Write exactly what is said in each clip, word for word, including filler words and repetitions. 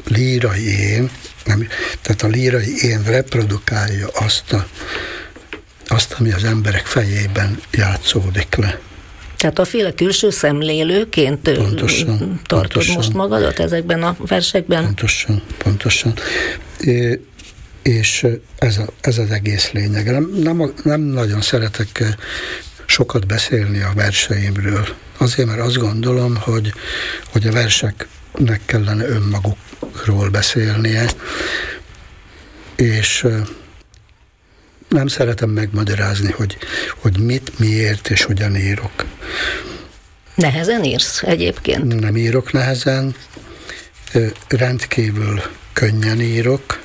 lírai én, nem, tehát a lírai én reprodukálja azt, a, azt, ami az emberek fejében játszódik le. Tehát a féle külső szemlélőként pontosan, tartod pontosan, most magadat ezekben a versekben? Pontosan, pontosan. É, és ez, a, ez az egész lényeg. Nem, nem, nem nagyon szeretek sokat beszélni a verseimről. Azért, mert azt gondolom, hogy, hogy a verseknek kellene önmagukról beszélnie, és nem szeretem megmagyarázni, hogy, hogy mit, miért és hogyan írok. Nehezen írsz egyébként? Nem írok nehezen, rendkívül könnyen írok,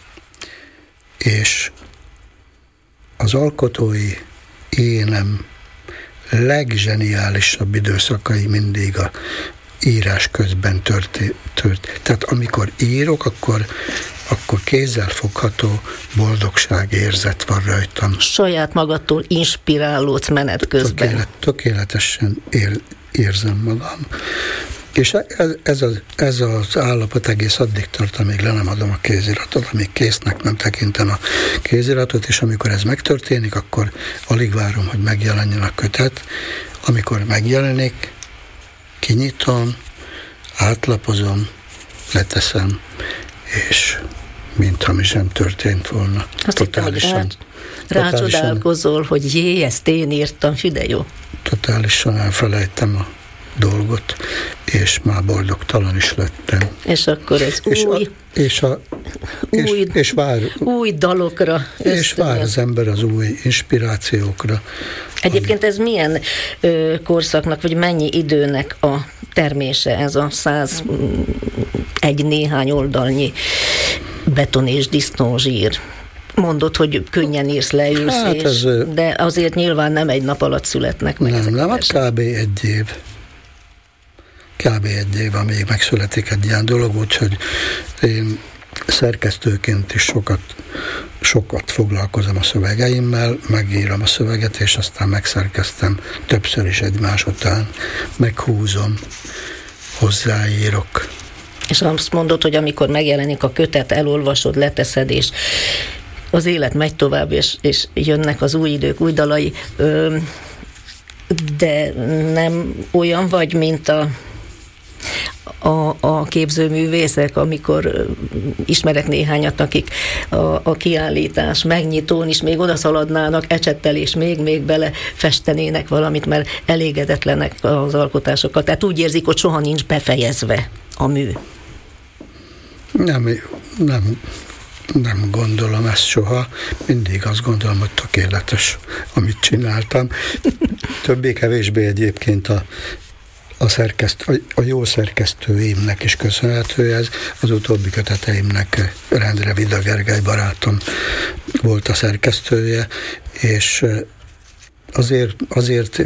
és az alkotói énem legzseniálisabb időszakai mindig a írás közben történt. Tört. Tehát amikor írok, akkor, akkor kézzelfogható boldogságérzet van rajtam. Saját magadtól inspirálódsz menet közben. Tökélet, tökéletesen ér, érzem magam. És ez, ez, az, ez az állapot egész addig tart, amíg le nem adom a kéziratot, amíg késznek nem tekintem a kéziratot, és amikor ez megtörténik, akkor alig várom, hogy megjelenjen a kötet. Amikor megjelenik, kinyitom, átlapozom, leteszem, és mintha mi sem történt volna. Azt totálisan, hittem, hogy rá, rácsodálkozol, hogy jé, ezt én írtam, hű de jó. Totálisan elfelejtem a dolgot, és már boldogtalan is lettem. És akkor ez és új, a, és, a, és, új, és vár, új dalokra. És vár az ember az új inspirációkra. Egyébként ez milyen ö, korszaknak, vagy mennyi időnek a termése, ez a száz egy néhány oldalnyi beton és disznózsír? Mondod, hogy könnyen írsz, leülsz, hát és, ez, de azért nyilván nem egy nap alatt születnek meg. Nem, nem, hát kb. egy év. Kb. egy év, amíg megszületik egy ilyen dolog, úgyhogy én szerkesztőként is sokat, sokat foglalkozom a szövegeimmel, megírom a szöveget, és aztán megszerkeztem többször is egymás után, meghúzom, hozzáírok. És azt mondod, hogy amikor megjelenik a kötet, elolvasod, leteszed, és az élet megy tovább, és, és jönnek az új idők, új dalai, de nem olyan vagy, mint a A, a képzőművészek, amikor ismerek néhányat, akik a, a kiállítás megnyitón is még odaszaladnának ecsettel, és még-még bele festenének valamit, mert elégedetlenek az alkotásokkal. Tehát úgy érzik, hogy soha nincs befejezve a mű. Nem, nem, nem gondolom ezt soha. Mindig azt gondolom, hogy tökéletes, amit csináltam. Többé-kevésbé egyébként a A, szerkeszt, a jó szerkesztőimnek is köszönhető ez. Az utóbbi köteteimnek Rendre Vida Gergely barátom volt a szerkesztője, és azért, azért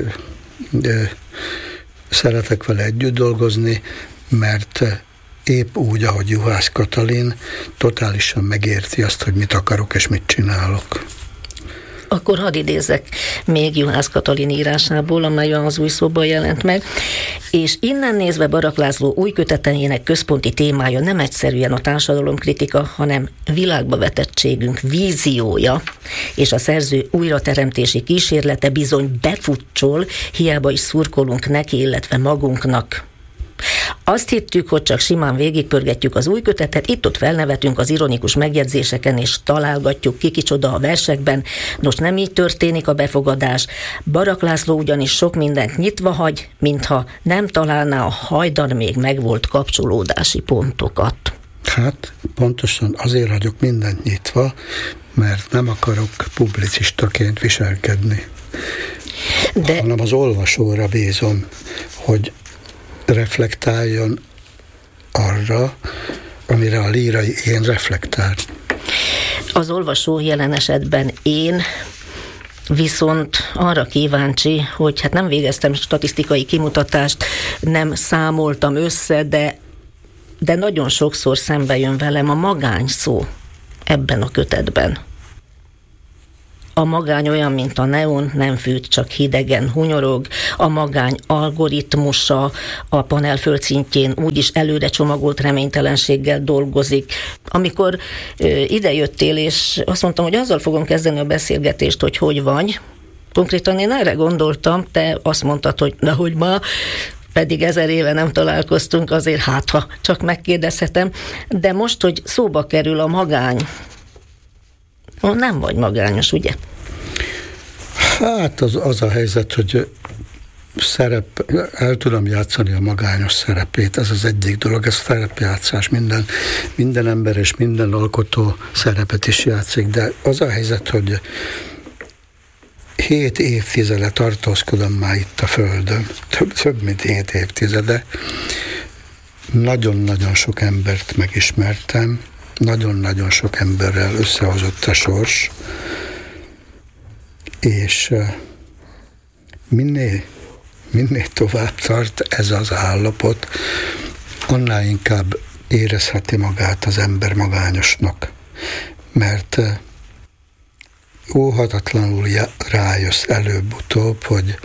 szeretek vele együtt dolgozni, mert épp úgy, ahogy Juhász Katalin totálisan megérti azt, hogy mit akarok és mit csinálok. Akkor hadd idézzek még Juhász Katalin írásából, amely az Új Szóban jelent meg, és innen nézve Barak László új köteteinek központi témája nem egyszerűen a társadalomkritika, hanem világba vetettségünk víziója, és a szerző újrateremtési kísérlete bizony befutcsol, hiába is szurkolunk neki, illetve magunknak. Azt hittük, hogy csak simán végigpörgetjük az új kötetet, itt-ott felnevetünk az ironikus megjegyzéseken, és találgatjuk ki kicsoda a versekben. Nos, nem így történik a befogadás. Barak László ugyanis sok mindent nyitva hagy, mintha nem találná a hajdan még megvolt kapcsolódási pontokat. Hát pontosan azért hagyok mindent nyitva, mert nem akarok publicistaként viselkedni. De... hanem az olvasóra bízom, hogy reflektáljon arra, amire a lírai én reflektál. Az olvasó jelen esetben én, viszont arra kíváncsi, hogy hát nem végeztem statisztikai kimutatást, nem számoltam össze, de, de nagyon sokszor szembe jön velem a magány szó ebben a kötetben. A magány olyan, mint a neon, nem fűt, csak hidegen hunyorog. A magány algoritmusa a panel földszintjén úgyis előre csomagolt reménytelenséggel dolgozik. Amikor ö, ide jöttél, és azt mondtam, hogy azzal fogom kezdeni a beszélgetést, hogy hogy vagy. Konkrétan én erre gondoltam, te azt mondtad, hogy nehogy már, pedig ezer éve nem találkoztunk, azért hát, ha csak megkérdezhetem. De most, hogy szóba kerül a magány, nem vagy magányos, ugye? Hát az, az a helyzet, hogy szerep, el tudom játszani a magányos szerepét, ez az egyik dolog, ez szerepjátszás, minden, minden ember és minden alkotó szerepet is játszik, de az a helyzet, hogy hét évtizede tartózkodom már itt a Földön, több, több mint hét évtizede, nagyon-nagyon sok embert megismertem, nagyon-nagyon sok emberrel összehozott a sors, és minél, minél tovább tart ez az állapot, annál inkább érezheti magát az ember magányosnak, mert óhatatlanul rájössz előbb-utóbb, hogy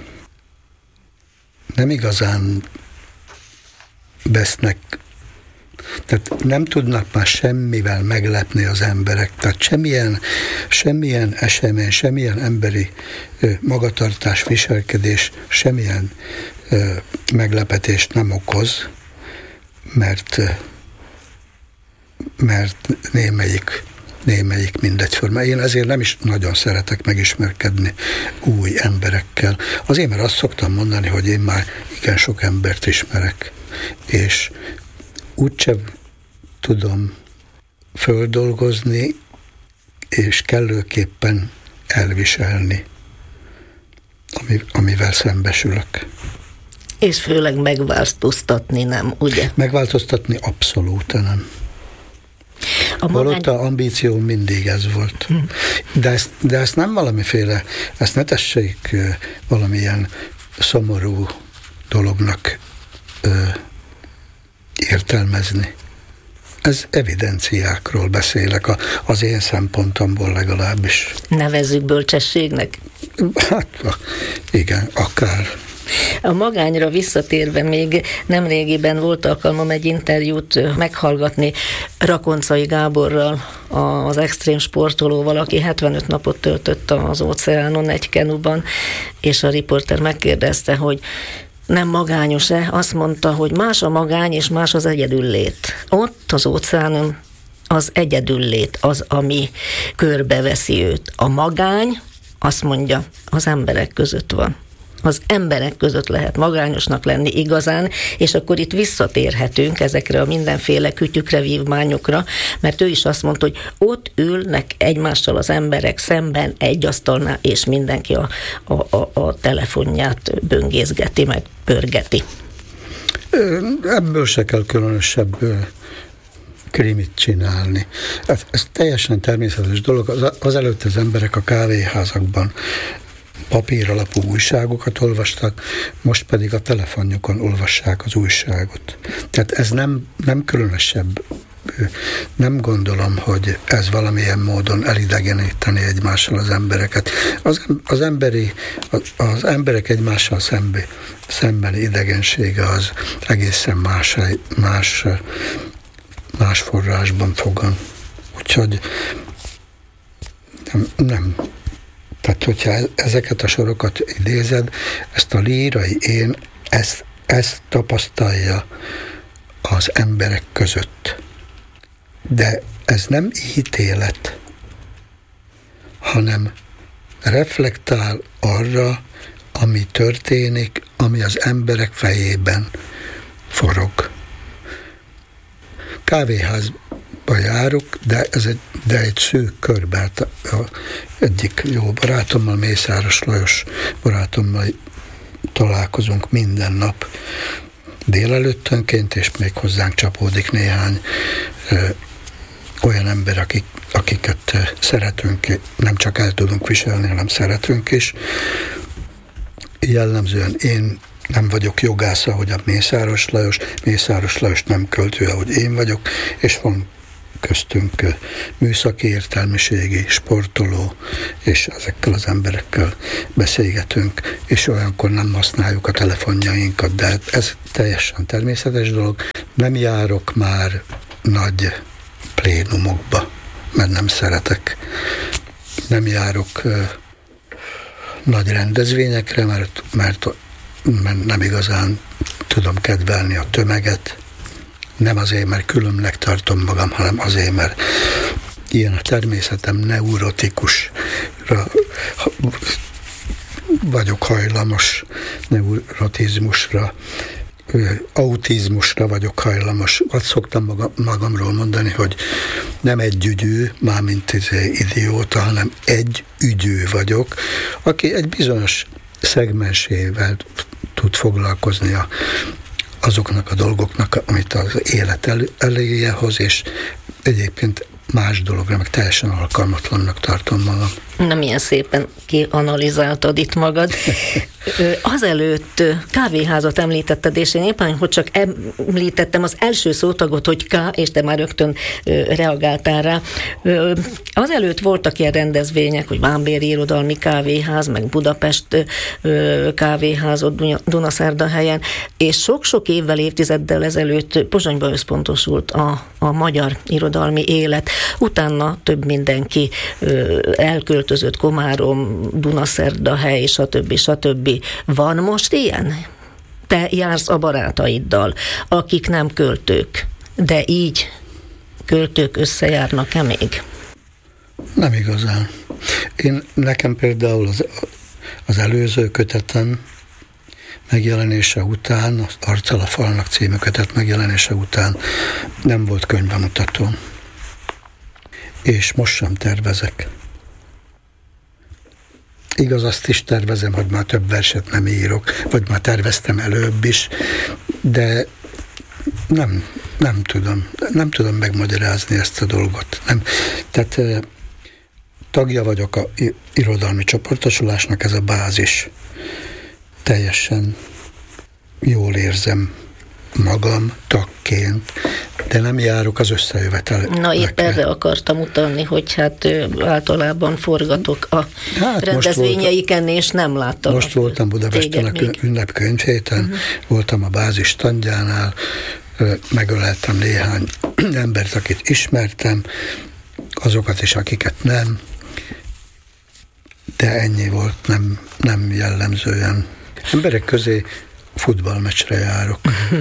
nem igazán vesznek, tehát nem tudnak már semmivel meglepni az emberek, tehát semmilyen, semmilyen esemény, semmilyen emberi ö, magatartás, viselkedés, semmilyen ö, meglepetést nem okoz, mert, mert némelyik némelyik mindegyforma. Én ezért nem is nagyon szeretek megismerkedni új emberekkel. Azért, mert azt szoktam mondani, hogy én már igen sok embert ismerek, és úgysem tudom földolgozni, és kellőképpen elviselni, amivel szembesülök. És főleg megváltoztatni nem, ugye? Megváltoztatni abszolút nem. A magány... Holott a ambíció mindig ez volt. Hmm. De, ezt, de ezt nem valamiféle, ezt ne tessék valamilyen szomorú dolognak ö, értelmezni. Ez evidenciákról beszélek, a, az én szempontomból legalábbis. Nevezzük bölcsességnek? Hát, igen, akár. A magányra visszatérve még nemrégiben volt alkalmam egy interjút meghallgatni Rakoncai Gáborral, az extrém sportolóval, aki hetvenöt napot töltött az óceánon egy kenuban, és a riporter megkérdezte, hogy nem magányos-e? Azt mondta, hogy más a magány, és más az egyedüllét. Ott az óceánon az egyedüllét az, ami körbeveszi őt. A magány, azt mondja, az emberek között van. Az emberek között lehet magányosnak lenni igazán, és akkor itt visszatérhetünk ezekre a mindenféle kütyükre, vívmányokra, mert ő is azt mondta, hogy ott ülnek egymással az emberek szemben egy asztalnál, és mindenki a, a, a, a telefonját böngészgeti, meg pörgeti. Ebből se kell különösebb krimit csinálni. Ez, ez teljesen természetes dolog. Az, azelőtt az emberek a kávéházakban papír alapú újságokat olvastak, most pedig a telefonjukon olvassák az újságot. Tehát ez nem, nem különösebb, nem gondolom, hogy ez valamilyen módon elidegeníteni egymással az embereket. Az, az, emberi, az, az emberek egymással szembe, szembeni idegensége az egészen más, más, más forrásban fogan. Úgyhogy nem, nem Tehát, hogyha ezeket a sorokat idézed, ezt a lírai én, ezt, ezt tapasztalja az emberek között. De ez nem ítélet, hanem reflektál arra, ami történik, ami az emberek fejében forog. Kávéházba járok, de ez egy, de egy szűk körbe. Hát egyik jó barátommal, Mészáros Lajos barátommal találkozunk minden nap délelőttönként, és még hozzánk csapódik néhány ö, olyan ember, akik, akiket szeretünk, nem csak el tudunk viselni, hanem szeretünk is. Jellemzően én nem vagyok jogász, ahogy a Mészáros Lajos, Mészáros Lajos nem költő, ahogy én vagyok, és van köztünk műszaki értelmiségi, sportoló, és ezekkel az emberekkel beszélgetünk, és olyankor nem használjuk a telefonjainkat, de ez teljesen természetes dolog. Nem járok már nagy plénumokba, mert nem szeretek. Nem járok uh, nagy rendezvényekre, mert, mert, mert nem igazán tudom kedvelni a tömeget. Nem azért, mert különbnek tartom magam, hanem azért, mert ilyen a természetem, neurotikusra vagyok hajlamos, neurotizmusra, autizmusra vagyok hajlamos. Azt szoktam magamról mondani, hogy nem egy ügyű, mármint idióta, hanem egy ügyű vagyok, aki egy bizonyos szegmensével tud foglalkozni a, azoknak a dolgoknak, amit az élet el, eléje hoz, és egyébként más dologra, meg teljesen alkalmatlannak tartom magam. Na, milyen szépen kianalizáltad itt magad. Azelőtt kávéházat említetted, és én éppen, hogy csak említettem az első szótagot, hogy K, és te már rögtön reagáltál rá. Azelőtt voltak ilyen rendezvények, hogy Vámbéri Irodalmi Kávéház, meg Budapest kávéházot Dunaszerdahelyen, és sok-sok évvel, évtizeddel ezelőtt Pozsonyban összpontosult a, a magyar irodalmi élet. Utána több mindenki elköltözött, Komárom, Dunaszerdahely, stb. stb. Van most ilyen? Te jársz a barátaiddal, akik nem költők, de így költők összejárnak-e még? Nem igazán. Én nekem például az, az előző kötetem megjelenése után, az Arccal a falnak című kötet megjelenése után nem volt könyvbemutató. És most sem tervezek. Igaz, azt is tervezem, hogy már több verset nem írok, vagy már terveztem előbb is, de nem, nem tudom, nem tudom megmagyarázni ezt a dolgot. Nem. Tehát tagja vagyok a irodalmi csoportosulásnak, ez a bázis. Teljesen jól érzem magam tagként, de nem járok az összejövetelekre. Na, épp erre akartam utalni, hogy hát általában forgatok a hát rendezvényeiken, és nem láttam. Most voltam Budapesten a ünnepkönyvhéten, uh-huh. voltam a bázis standjánál, megöleltem néhány embert, akit ismertem, azokat is, akiket nem, de ennyi volt, nem, nem jellemzően. Emberek közé futballmeccsre járok.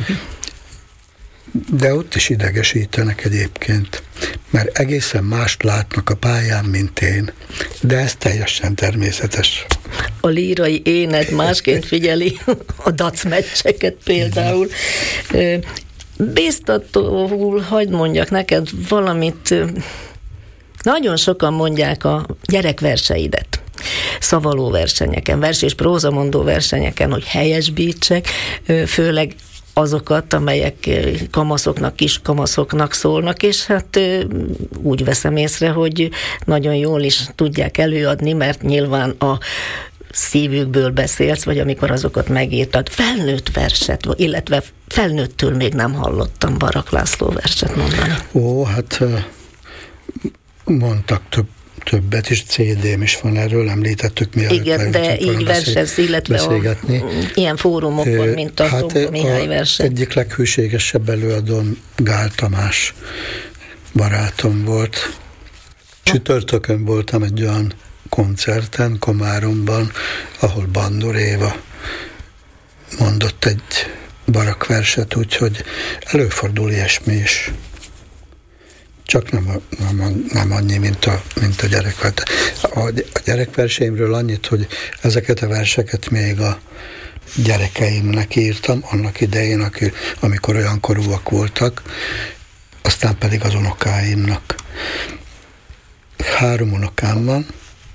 De ott is idegesítenek egyébként, mert egészen mást látnak a pályán, mint én. De ez teljesen természetes. A lírai éned másként figyeli a dac meccseket például. Bíztatóul, hagyd mondjak neked valamit. Nagyon sokan mondják a gyerekverseidet. Szavaló versenyeken, vers- és prózamondó versenyeken, hogy helyesbítsek, főleg azokat, amelyek kamaszoknak, kis kamaszoknak szólnak, és hát úgy veszem észre, hogy nagyon jól is tudják előadni, mert nyilván a szívükből beszélsz, vagy amikor azokat megírtad. Felnőtt verset, illetve felnőttől még nem hallottam Barak László verset mondani. Ó, hát mondtak több többet is, cé dém is van erről, említettük mi. Igen, de így versez, illetve a, ilyen fórumokon, mint a hát Tompa Mihály verset. Egyik leghűségesebb előadón Gál Tamás barátom volt. Csütörtökön voltam egy olyan koncerten Komáromban, ahol Bandor Éva mondott egy Barak verset, úgyhogy előfordul ilyesmi is. Csak nem, nem, nem annyi, mint a, mint a gyerekvers. A, a gyerekverseimről annyit, hogy ezeket a verseket még a gyerekeimnek írtam, annak idején, amikor olyan korúak voltak, aztán pedig az unokáimnak. Három unokám van,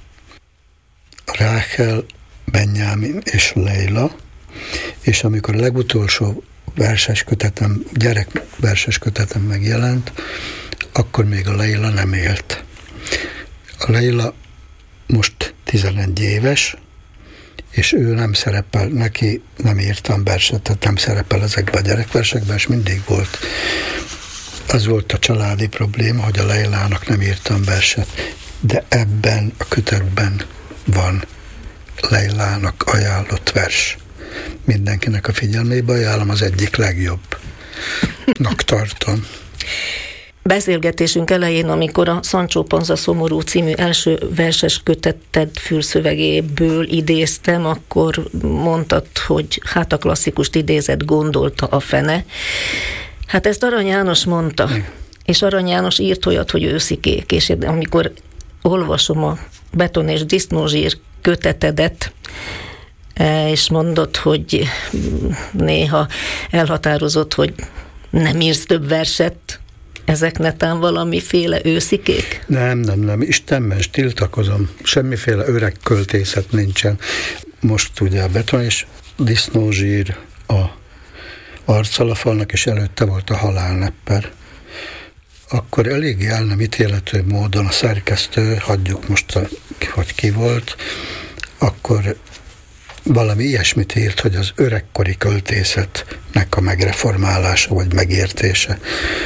Rákel, Benjámin és Leila, és amikor a legutolsó verses kötetem, gyerekverses kötetem megjelent, akkor még a Leila nem élt. A Leila most tizenegy éves, és ő nem szerepel, neki nem írtam verset, tehát nem szerepel ezekben a gyerekversekben, és mindig volt az volt a családi probléma, hogy a Leilának nem írtam verset, de ebben a kötetben van Leilának ajánlott vers. Mindenkinek a figyelmébe ajánlom, az egyik legjobbnak tartom. Beszélgetésünk elején, amikor a Sancho Panza szomorú című első verses köteted fülszövegéből idéztem, akkor mondtad, hogy hát a klasszikust idézett, gondolta a fene. Hát ezt Arany János mondta, mm. és Arany János írt olyat, hogy őszikék, és amikor olvasom a Beton és disznózsír kötetedet, és mondod, hogy néha elhatározott, hogy nem írsz több verset, ezek netán valamiféle őszikék? Nem, nem, nem. Istenben tiltakozom. Semmiféle öreg költészet nincsen. Most ugye a Beton és disznózsír a arccal a falnak, és előtte volt a halálnepper. Akkor eléggé el nem ítélető módon a szerkesztő, hagyjuk most, a, hogy ki volt, akkor valami ilyesmit írt, hogy az öregkori költészetnek a megreformálása vagy megértése.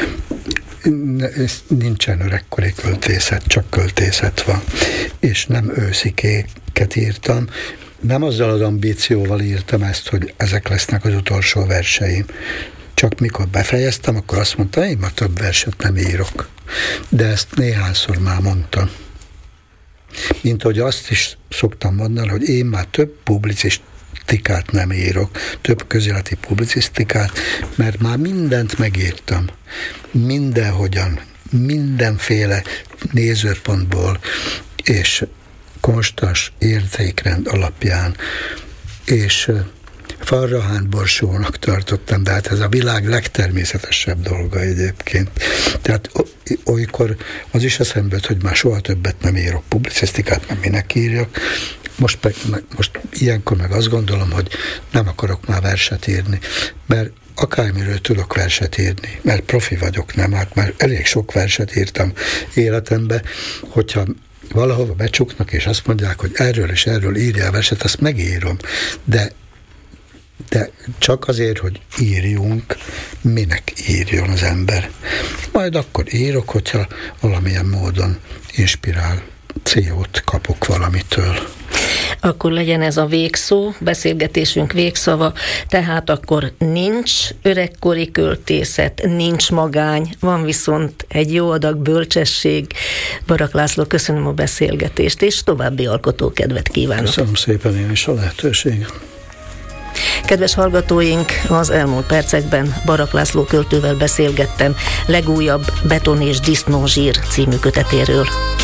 Nincsen öregkori költészet, csak költészet van. És nem őszikéket írtam. Nem azzal az ambícióval írtam ezt, hogy ezek lesznek az utolsó verseim. Csak mikor befejeztem, akkor azt mondtam, én már több verset nem írok. De ezt néhányszor már mondtam. Mint hogy azt is szoktam mondani, hogy én már több publicisztikát nem írok, több közéleti publicisztikát, mert már mindent megírtam. Mindenhogyan, mindenféle nézőpontból és konstans értékrend alapján, és Farrahán borsónak tartottam, de hát ez a világ legtermészetesebb dolga egyébként. Tehát olykor az is eszembe jött, hogy már soha többet nem írok publicisztikát, mert minek írjak. Most, meg, most ilyenkor meg azt gondolom, hogy nem akarok már verset írni, mert akármiről tudok verset írni, mert profi vagyok, nem? Hát már elég sok verset írtam életemben, hogyha valahova becsuknak, és azt mondják, hogy erről és erről írjál verset, azt megírom. De de csak azért, hogy írjunk, minek írjon az ember. Majd akkor írok, hogyha valamilyen módon inspirációt kapok valamitől. Akkor legyen ez a végszó, beszélgetésünk végszava, tehát akkor nincs öregkori költészet, nincs magány, van viszont egy jó adag bölcsesség. Barak László, köszönöm a beszélgetést, és további alkotókedvet kívánok. Köszönöm szépen én is a lehetőséget. Kedves hallgatóink, az elmúlt percekben Barak László költővel beszélgettem legújabb Beton és disznózsír című kötetéről.